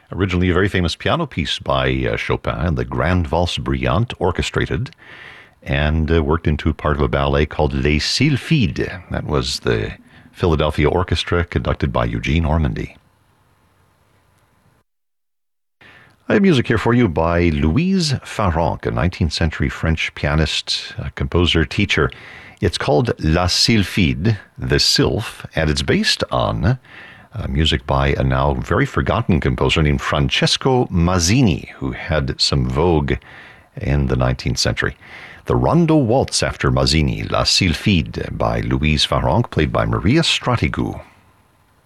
Originally a very famous piano piece by Chopin, the Grande Valse Brillante, orchestrated, and worked into part of a ballet called Les Sylphides. That was the Philadelphia Orchestra, conducted by Eugene Ormandy. I have music here for you by Louise Farrenc, a 19th century French pianist, composer, teacher. It's called La Sylphide, the Sylph, and it's based on music by a now very forgotten composer named Francesco Mazzini, who had some vogue in the 19th century. The Rondo Waltz after Mazzini, La Sylphide by Louise Farrenc, played by Maria Stratigou.